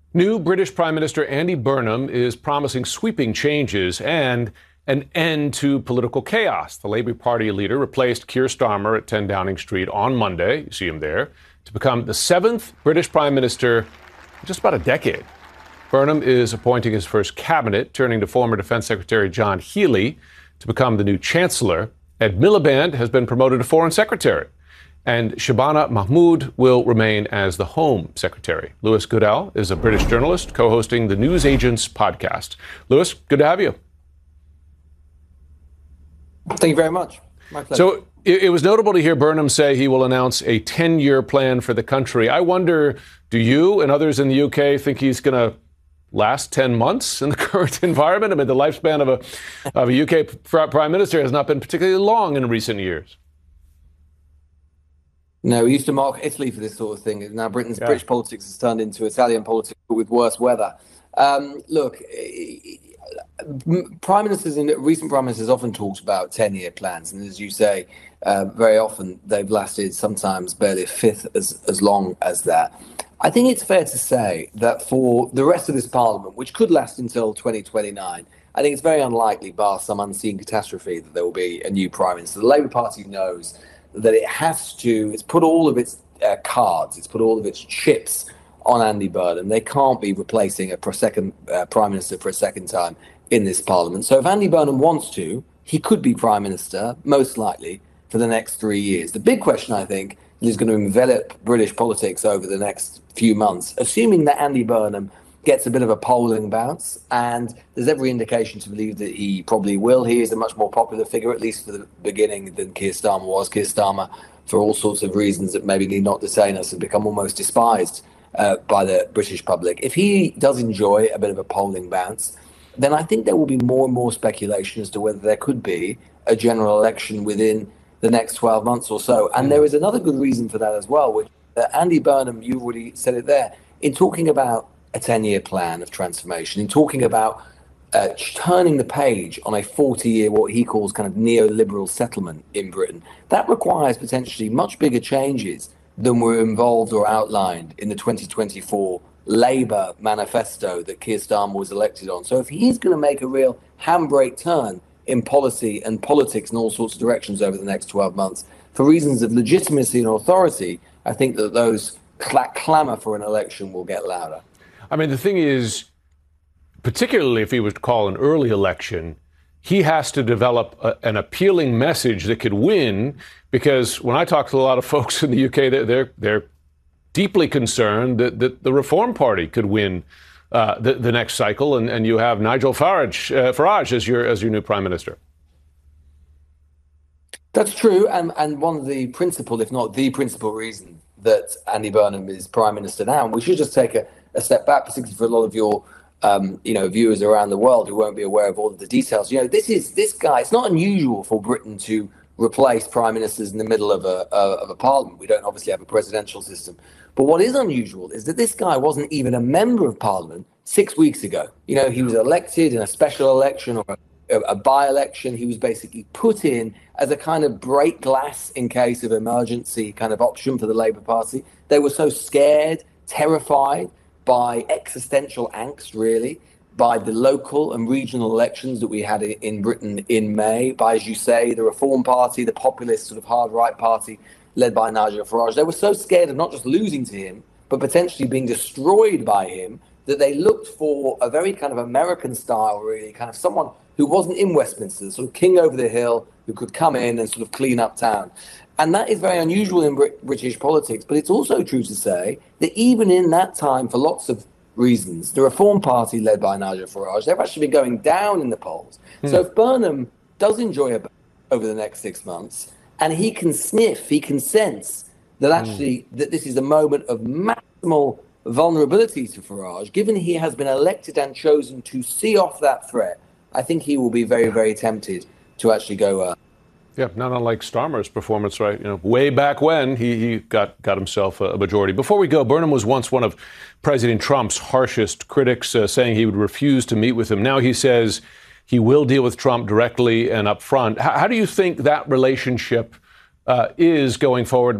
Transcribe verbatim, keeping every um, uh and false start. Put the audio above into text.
New British Prime Minister Andy Burnham is promising sweeping changes and an end to political chaos. The Labour Party leader replaced Keir Starmer at ten Downing Street on Monday, you see him there, to become the seventh British Prime Minister in just about a decade. Burnham is appointing his first cabinet, turning to former Defence Secretary John Healey to become the new Chancellor. Ed Miliband has been promoted to Foreign Secretary, and Shabana Mahmood will remain as the Home Secretary. Lewis Goodell is a British journalist co-hosting the News Agents podcast. Lewis, good to have you. Thank you very much. My pleasure. So it, it was notable to hear Burnham say he will announce a ten-year plan for the country. I wonder, do you and others in the U K think he's going to last ten months in the current environment? I mean, the lifespan of a, of a U K prime minister has not been particularly long in recent years. No, we used to mark Italy for this sort of thing. Now Britain's yeah. British politics has turned into Italian politics, but with worse weather. Um, look, prime ministers and recent prime ministers often talked about ten-year plans, and as you say, uh, very often they've lasted sometimes barely a fifth as as long as that. I think it's fair to say that for the rest of this parliament, which could last until twenty twenty-nine, I think it's very unlikely, bar some unseen catastrophe, that there will be a new prime minister. The Labour Party knows that it has to, it's put all of its uh, cards, it's put all of its chips on Andy Burnham. They can't be replacing a second uh, prime minister for a second time in this parliament. So if Andy Burnham wants to, he could be prime minister, most likely, for the next three years. The big question, I think, is going to envelop British politics over the next few months, assuming that Andy Burnham gets a bit of a polling bounce, and there's every indication to believe that he probably will. He is a much more popular figure, at least for the beginning, than Keir Starmer was. Keir Starmer, for all sorts of reasons that maybe need not detain us, has become almost despised uh, by the British public. If he does enjoy a bit of a polling bounce, then I think there will be more and more speculation as to whether there could be a general election within the next twelve months or so. And there is another good reason for that as well, which uh, Andy Burnham, you already said it there, in talking about a ten-year plan of transformation, in talking about uh, turning the page on a forty-year, what he calls kind of neoliberal settlement in Britain. That requires potentially much bigger changes than were involved or outlined in the twenty twenty-four Labour manifesto that Keir Starmer was elected on. So if he's going to make a real handbrake turn in policy and politics in all sorts of directions over the next twelve months, for reasons of legitimacy and authority, I think that those cl- clamour for an election will get louder. I mean, the thing is, particularly if he was to call an early election, he has to develop a, an appealing message that could win, because when I talk to a lot of folks in the U K, they're they're, they're deeply concerned that, that the Reform Party could win uh, the, the next cycle, and, and you have Nigel Farage, uh, Farage as your as your new prime minister. That's true, and and one of the principal, if not the principal reason that Andy Burnham is prime minister now, and we should just take a, a step back, particularly for a lot of your um, you know viewers around the world who won't be aware of all of the details. You know, this is this guy. It's not unusual for Britain to replace prime ministers in the middle of a, a of a parliament. We don't obviously have a presidential system. But what is unusual is that this guy wasn't even a member of parliament six weeks ago. You know, he was elected in a special election or a, a by-election. He was basically put in as a kind of break glass in case of emergency kind of option for the Labour Party. They were so scared, terrified by existential angst, really, by the local and regional elections that we had in Britain in May, by, as you say, the Reform Party, the populist sort of hard right party, led by Nigel Farage. They were so scared of not just losing to him, but potentially being destroyed by him, that they looked for a very kind of American style, really, kind of someone who wasn't in Westminster, sort of king over the hill, who could come in and sort of clean up town. And that is very unusual in Brit- British politics. But it's also true to say that even in that time, for lots of reasons, the Reform Party, led by Nigel Farage, they've actually been going down in the polls. Hmm. So if Burnham does enjoy a over the next six months, and he can sniff, he can sense that actually mm. that this is a moment of maximal vulnerability to Farage, given he has been elected and chosen to see off that threat, I think he will be very, very tempted to actually go. Uh, yeah, not unlike Starmer's performance, right? You know, way back when he, he got, got himself a, a majority. Before we go, Burnham was once one of President Trump's harshest critics, uh, saying he would refuse to meet with him. Now he says he will deal with Trump directly and up front. How, how do you think that relationship uh, is going forward?